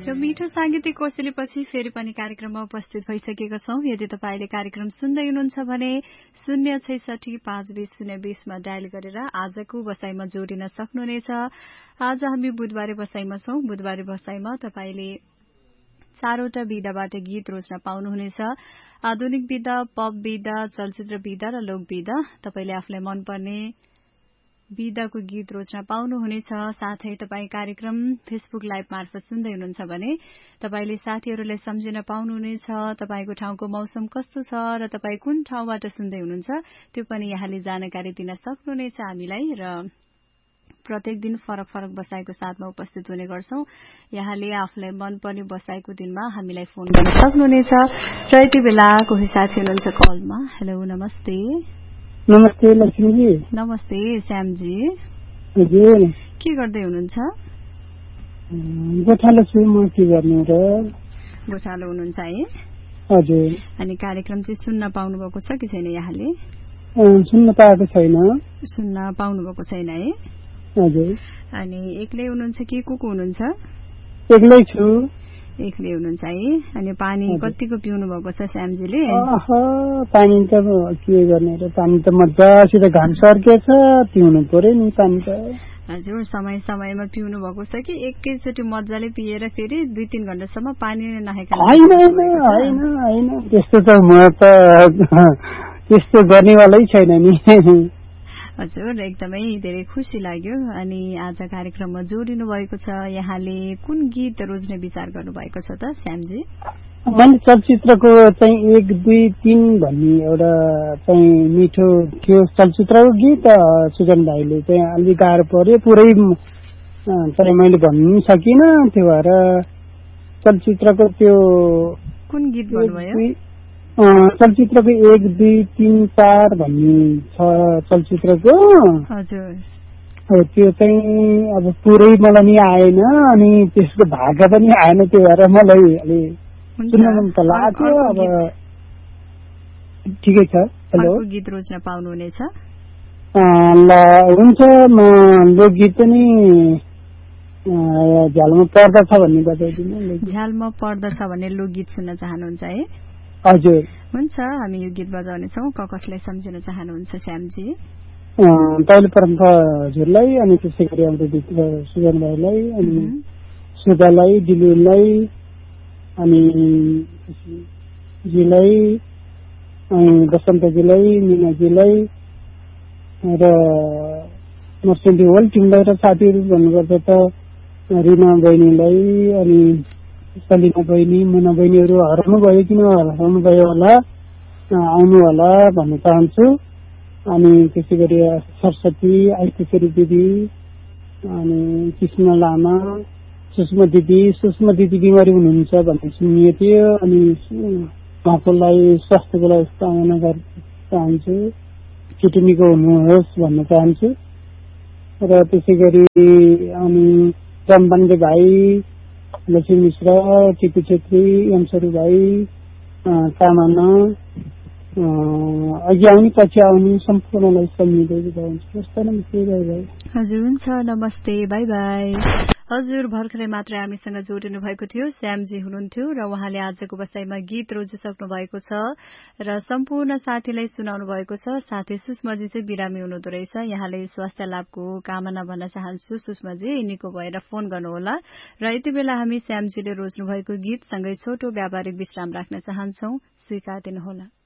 यो मिठो सांगीतिक कोसेलीपछि फेरि पनि कार्यक्रममा उपस्थित भइसकेका छौं। यदि तपाईले कार्यक्रम सुन्दै हुनुहुन्छ भने 066 मा डायल गरेर आजको बसाइमा जोडिन सक्नुहुनेछ। आज हामी बुधबारे बसाइमा छौं। बुधबारे बसाइमा तपाईले 4वटा विधाबाट गीत रोज्न पाउनुहुनेछ। आधुनिक विधा, पप विधा, चलचित्र विधा र लोक विधा। तपाईले आफूलाई मनपर्ने विधाको गीत रोज्न पाउनुहुनेछ। साथै तपाई कार्यक्रम फेसबुक लाइभ मार्फत सुन्दै हुनुहुन्छ भने तपाईले साथीहरूलाई सम्झिन पाउनुहुनेछ। तपाईको ठाउँको मौसम कस्तो छ र तपाई कुन ठाउँबाट सुन्दै हुनुहुन्छ त्यो पनि यहाँले जानकारी दिन सक्नुहुनेछ हामीलाई। र प्रत्येक दिन फरक फरक बसाइको साथमा उपस्थित हुने गर्छौं। यहाँले आफूलाई मनपर्ने बसाइको दिनमा हामीलाई फोन गर्न सक्नुहुनेछ। र यति बेला कोही साथी हुनुहुन्छ कलमा। हेलो, नमस्ते। नमस्ते लक्ष्मीजी। नमस्ते श्यामजी। हजुर, के गर्दै हुनुहुन्छ? गोठालो छु म। के गर्ने र? गोठालो हुनुहुन्छ है? हजुर। अनि कार्यक्रम चाहिँ सुन्न पाउनु भएको छ कि छैन यहाँले? सुन्न पाएको छैन। सुन्न पाउनु भएको छैन है? हजुर। अनि एक्लै हुनुहुन्छ कि को हुनुहुन्छ? एक्लै छु। एक्लै हुनुहुन्छ है? अनि पानी कतिको पिउनु भएको छ श्यामजीले? पानी त के गर्ने र, पानी त मजासित घाम सर्केछ, पिउनु पर्यो नि पानी त। हजुर, समय समयमा पिउनु भएको छ कि एकैचोटि मजाले पिएर फेरि 2-3 घण्टासम्म पानी नखाइकन? होइन, त्यस्तो त म त त्यस्तो गर्नेवालै छैन नि। हजुर, एकदमै धेरै खुसी लाग्यो। अनि आज कार्यक्रममा जोडिनु भएको छ। यहाँले कुन गीत रोज्ने विचार गर्नु भएको छ त श्यामजी? मैले चलचित्रको चाहिँ 1, 2, 3 भन्ने एउटा चाहिँ मिठो थियो चलचित्रको गीत। सुजन भाइले चाहिँ अलि गाह्रो पर्यो, पुरै चाहिँ मैले भन्नु सकिनँ। त्यो भएर चलचित्रको त्यो कुन गीत भन्नुभयो? चलचित्रको 1, 2, 3, 4 भन्ने छ चलचित्रको। हजुर। त्यो चाहिँ अब पुरै मलाई नि आएन, अनि त्यसको भाका पनि आएन। त्यो भएर मलाई अलि सुन्न मन त लाग्यो। अब ठिकै छ। हेलो, गीत रोज्न पाउनुहुनेछ? ल हुन्छ। म लोकगीत पनि झ्यालमा पर्दछ भन्ने बताइदिनु। झ्यालमा पर्दछ भन्ने लोकगीत सुन्न चाहनुहुन्छ है? हजुर। हुन्छ, हामी यो गीत बजाउनेछौँ। कसलाई सम्झिन चाहनुहुन्छ श्यामजी? पहिलो परम्परा हजुरलाई, अनि त्यसै गरी हाम्रो सुजन भाइलाई, अनि सुधालाई, दिलुलाई, अनि जीलाई, अनि बसन्तजीलाई, मिनाजीलाई र मर्सेन्टी होल टिमलाई र साथीहरू भन्नुपर्दा त रिना बहिनीलाई, अनि सलिना बहिनी, मुना बहिनीहरू हराउनु भयो, किन हराउनु भयो होला, आउनु होला भन्न चाहन्छु। अनि त्यसै गरी सरस्वती, आइतेश्वरी दिदी, अनि कृष्ण लामा, सुषमा दिदी बिमारी हुनुहुन्छ भन्ने सुनिएको थियो। अनि उहाँकोलाई स्वास्थ्यको लागि कामना गर्न चाहन्छु। छिटो हुनुहोस् भन्न चाहन्छु। र त्यसै गरी अनि रम्बान्डे भाइ, लक्ष्मी मिश्र, टिपु छेत्री, एमसरू भाइ, कामना, अघि आउने पछि आउने सम्पूर्णलाई सम्झिँदै हुनुहुन्छ। हजुर, हुन्छ, नमस्ते, बाई बाई। हजुर, भर्खरै मात्रै हामीसँग जोडिनु भएको थियो श्यामजी हुनुहुन्थ्यो र उहाँले आजको बसाइमा गीत रोजिसक्नु भएको छ र सम्पूर्ण साथीलाई सुनाउनु भएको छ। साथै सुषमाजी चाहिँ बिरामी हुनुहुँदो रहेछ। यहाँले स्वास्थ्य लाभको कामना भन्न चाहन्छु सुषमाजी, निको भएर फोन गर्नुहोला। र यति बेला हामी श्यामजीले रोज्नु भएको गीत सँगै छोटो व्यापारिक विश्राम राख्न चाहन्छौ, स्वीकार दिनुहोला।